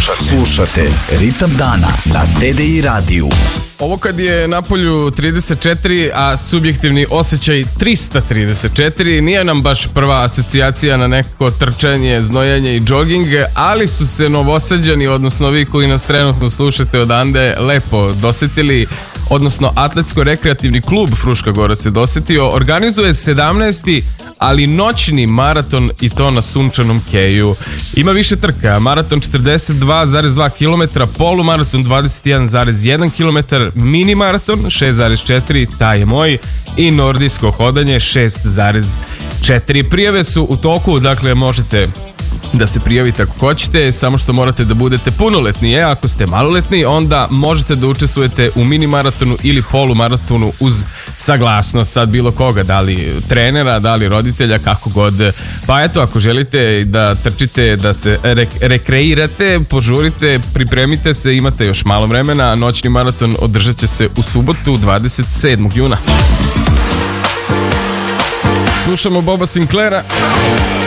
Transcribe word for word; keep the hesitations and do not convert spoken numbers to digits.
Slušate, slušate Ritam dana na T D I radiju. Ovo kad je napolju trideset četiri, a subjektivni osjećaj trista trideset četiri, nije nam baš prva asocijacija na neko trčanje, znojanje i džoging, ali su se Novosađani, odnosno vi koji nas trenutno slušate odande, lepo dosetili, odnosno Atletsko-rekreativni klub Fruška Gora se dosetio, organizuje sedamnaesti ali noćni maraton i to na sunčanom keju. Ima više trka, maraton četrdeset dva zarez dva kilometra, polumaraton dvadeset jedan zarez jedan kilometar, mini maraton šest zarez četiri, taj je moj, i nordijsko hodanje šest zarez četiri. Prijave su u toku, dakle možete da se prijavite ako hoćete, samo što morate da budete punoletni. E, ako ste maloletni, onda možete da učestvujete u mini maratonu ili polumaratonu uz saglasnost sad bilo koga, da li trenera, da li roditelja, kako god. Pa eto, ako želite da trčite, da se re- rekreirate, požurite, pripremite se, imate još malo vremena. Noćni maraton održat će se u subotu dvadeset sedmog juna. Slušamo Boba Sinclaira.